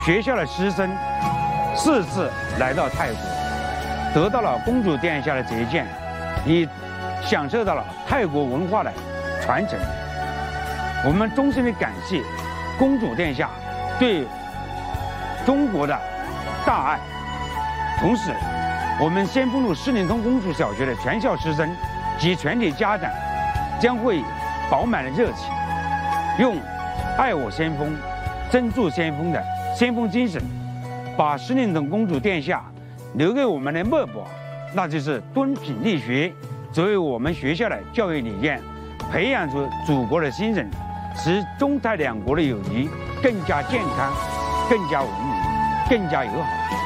学校的师生4次来到泰国，得到了公主殿下的接见，也享受到了泰国文化的传承。我们衷心的感谢公主殿下对中国的大爱。同时，我们先锋路士林通公主小学的全校师生及全体家长将会饱满的热情，用爱我先锋、珍助先锋的先锋精神，把士林通公主殿下留给我们的墨宝，那就是敦品力学，作为我们学校的教育理念，培养出祖国的新人，使中泰两国的友谊更加健康、更加文明、更加友好。